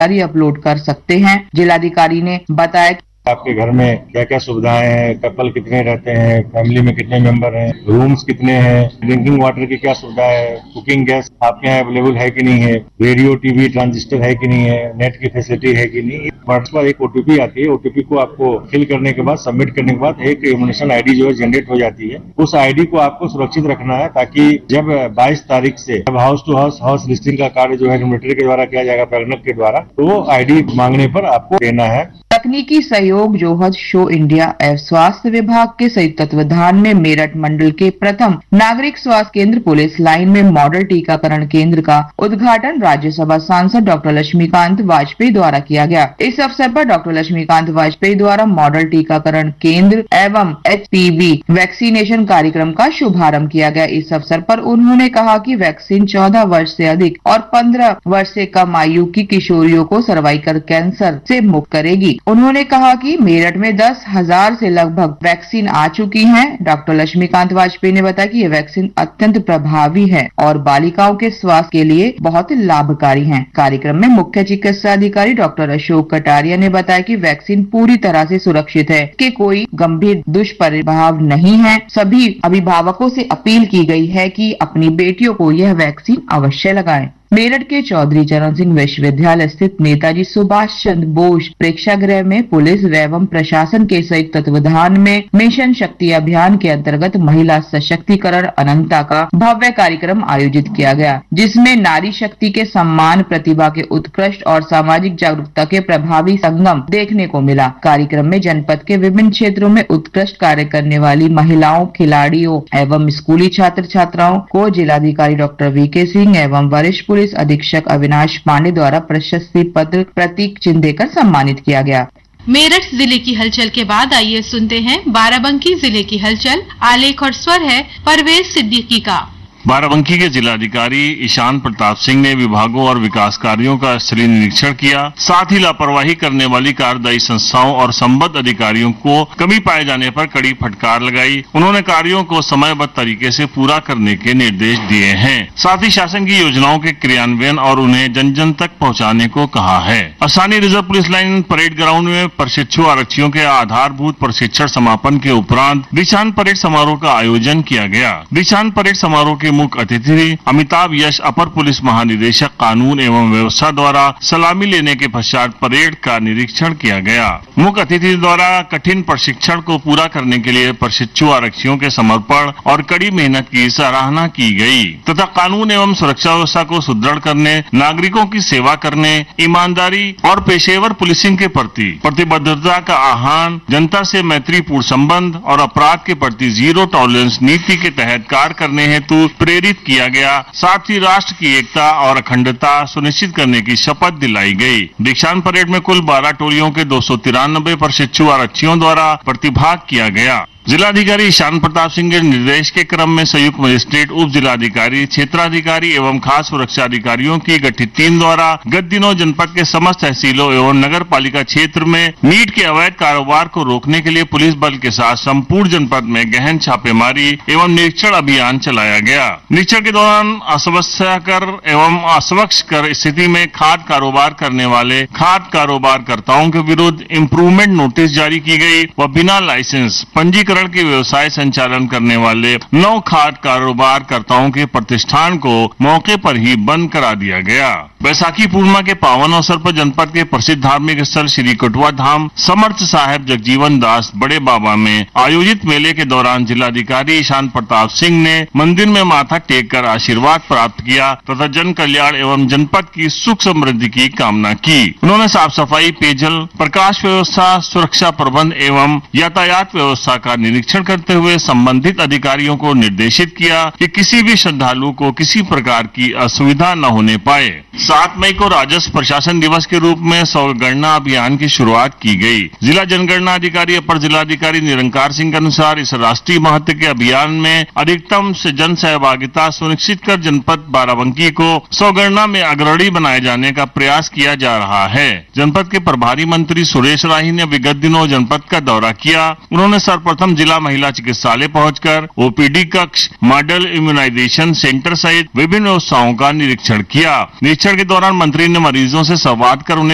जानकारी अपलोड कर सकते हैं। जिलाधिकारी ने बताया कि आपके घर में क्या क्या सुविधाएं हैं, कपल कितने रहते हैं, फैमिली में कितने मेंबर हैं, रूम्स कितने हैं, ड्रिंकिंग वाटर की क्या सुविधा है, कुकिंग गैस आपके यहाँ अवेलेबल है कि नहीं है, रेडियो टीवी ट्रांजिस्टर है कि नहीं है, नेट की फैसिलिटी है कि नहीं। व्हाट्सएप पर एक ओटीपी आती है, ओटीपी को आपको फिल करने के बाद, सबमिट करने के बाद एक इम्यूनेशन आईडी जो है जनरेट हो जाती है। उस आईडी को आपको सुरक्षित रखना है ताकि जब 22 तारीख से जब हाउस टू हाउस लिस्टिंग का कार्य जो है मिलिट्री के द्वारा किया जाएगा, पैगनक के द्वारा, तो आईडी मांगने पर आपको देना है। तकनीकी सहयोग जोहद शो इंडिया एवं स्वास्थ्य विभाग के संयुक्त तत्वावधान में मेरठ मंडल के प्रथम नागरिक स्वास्थ्य केंद्र पुलिस लाइन में मॉडल टीकाकरण केंद्र का उद्घाटन राज्यसभा सांसद डॉक्टर लक्ष्मीकांत वाजपेयी द्वारा किया गया। इस अवसर पर डॉक्टर लक्ष्मीकांत वाजपेयी द्वारा मॉडल टीकाकरण केंद्र एवं HPV वैक्सीनेशन कार्यक्रम का शुभारंभ किया गया। इस अवसर पर उन्होंने कहा कि वैक्सीन 14 वर्ष से अधिक और 15 वर्ष से कम आयु की किशोरियों को सर्वाइकल कैंसर से मुक्त करेगी। उन्होंने कहा कि मेरठ में 10,000 से लगभग वैक्सीन आ चुकी हैं। डॉक्टर लक्ष्मीकांत वाजपेयी ने बताया कि ये वैक्सीन अत्यंत प्रभावी है और बालिकाओं के स्वास्थ्य के लिए बहुत लाभकारी है। कार्यक्रम में मुख्य चिकित्सा अधिकारी डॉक्टर अशोक कटारिया ने बताया कि वैक्सीन पूरी तरह से सुरक्षित है, कि कोई गंभीर दुष्प्रभाव नहीं है। सभी अभिभावकों से अपील की गई है कि अपनी बेटियों को यह वैक्सीन अवश्य लगाएं। मेरठ के चौधरी चरण सिंह विश्वविद्यालय स्थित नेताजी सुभाष चंद्र बोस प्रेक्षागृह में पुलिस एवं प्रशासन के संयुक्त तत्वावधान में मिशन शक्ति अभियान के अंतर्गत महिला सशक्तिकरण अनंतता का भव्य कार्यक्रम आयोजित किया गया, जिसमें नारी शक्ति के सम्मान, प्रतिभा के उत्कृष्ट और सामाजिक जागरूकता के प्रभावी संगम देखने को मिला। कार्यक्रम में जनपद के विभिन्न क्षेत्रों में उत्कृष्ट कार्य करने वाली महिलाओं, खिलाड़ियों एवं स्कूली छात्र छात्राओं को जिलाधिकारी डॉक्टर VK सिंह एवं वरिष्ठ पुलिस अधीक्षक अविनाश पांडे द्वारा प्रशस्ति पत्र प्रतीक चिन्ह देकर सम्मानित किया गया। मेरठ जिले की हलचल के बाद आइए सुनते हैं बाराबंकी जिले की हलचल। आलेख और स्वर है परवेज सिद्दीकी का। बाराबंकी के जिलाधिकारी ईशान प्रताप सिंह ने विभागों और विकास कार्यों का स्थलीय निरीक्षण किया। साथ ही लापरवाही करने वाली कार्यदायी संस्थाओं और संबद्ध अधिकारियों को कमी पाए जाने पर कड़ी फटकार लगाई। उन्होंने कार्यों को समयबद्ध तरीके से पूरा करने के निर्देश दिए हैं। साथ ही शासन की योजनाओं के क्रियान्वयन और उन्हें जन जन तक पहुंचाने को कहा है। स्थानीय reserve police line parade ground में प्रशिक्षु आरक्षियों के आधारभूत प्रशिक्षण समापन के उपरांत दीक्षांत परेड समारोह का आयोजन किया गया। दीक्षांत परेड समारोह के मुख्य अतिथि अमिताभ यश अपर पुलिस महानिदेशक कानून एवं व्यवस्था द्वारा सलामी लेने के पश्चात परेड का निरीक्षण किया गया। मुख्य अतिथि द्वारा कठिन प्रशिक्षण को पूरा करने के लिए प्रशिक्षु आरक्षियों के समर्पण और कड़ी मेहनत की सराहना की गई तथा कानून एवं सुरक्षा व्यवस्था को सुदृढ़ करने, नागरिकों की सेवा करने, ईमानदारी और पेशेवर पुलिसिंग के प्रति प्रतिबद्धता का आह्वान, जनता से मैत्रीपूर्ण संबंध और अपराध के प्रति जीरो टॉलरेंस नीति के तहत कार्य करने हेतु प्रेरित किया गया। साथ ही राष्ट्र की एकता और अखंडता सुनिश्चित करने की शपथ दिलाई गई। दीक्षांत परेड में कुल 12 टोलियों के 293 प्रशिक्षु आरक्षियों द्वारा प्रतिभाग किया गया। जिलाधिकारी ईशान प्रताप सिंह के निर्देश के क्रम में संयुक्त मजिस्ट्रेट, उप जिलाधिकारी, क्षेत्राधिकारी एवं खास सुरक्षा अधिकारियों की गठित टीम द्वारा गत दिनों जनपद के समस्त तहसीलों एवं नगर पालिका क्षेत्र में मीट के अवैध कारोबार को रोकने के लिए पुलिस बल के साथ संपूर्ण जनपद में गहन छापेमारी एवं निरीक्षण अभियान चलाया गया। निरीक्षण के दौरान अस्वास्थ्यकर एवं अस्वच्छकर स्थिति में खाद कारोबार करने वाले खाद कारोबारकर्ताओं के विरुद्ध इम्प्रूवमेंट नोटिस जारी की गई व बिना लाइसेंस पंजीकरण के व्यवसाय संचालन करने वाले 9 खाद कारोबारकर्ताओं के प्रतिष्ठान को मौके पर ही बंद करा दिया गया। बैसाखी पूर्णिमा के पावन अवसर पर जनपद के प्रसिद्ध धार्मिक स्थल श्री कटुआ धाम समर्थ साहेब जगजीवन दास बड़े बाबा में आयोजित मेले के दौरान जिलाधिकारी ईशान प्रताप सिंह ने मंदिर में माथा टेक कर आशीर्वाद प्राप्त किया तथा जन कल्याण एवं जनपद की सुख समृद्धि की कामना की। उन्होंने साफ सफाई, पेयजल, प्रकाश व्यवस्था, सुरक्षा प्रबंध एवं यातायात व्यवस्था का निरीक्षण करते हुए संबंधित अधिकारियों को निर्देशित किया कि किसी भी श्रद्धालु को किसी प्रकार की असुविधा न होने पाए। 7 मई को राजस्व प्रशासन दिवस के रूप में जनगणना अभियान की शुरुआत की गई। जिला जनगणना अधिकारी अपर जिलाधिकारी निरंकार सिंह के अनुसार इस राष्ट्रीय महत्व के अभियान में अधिकतम से जन सहभागिता सुनिश्चित कर जनपद बाराबंकी को जनगणना में अग्रणी बनाए जाने का प्रयास किया जा रहा है। जनपद के प्रभारी मंत्री सुरेश राही ने विगत दिनों जनपद का दौरा किया। उन्होंने सर्वप्रथम जिला महिला चिकित्सालय पहुंचकर OPD कक्ष, मॉडल इम्यूनाइजेशन सेंटर सहित विभिन्न व्यवस्थाओं का निरीक्षण किया। निरीक्षण के दौरान मंत्री ने मरीजों से संवाद कर उन्हें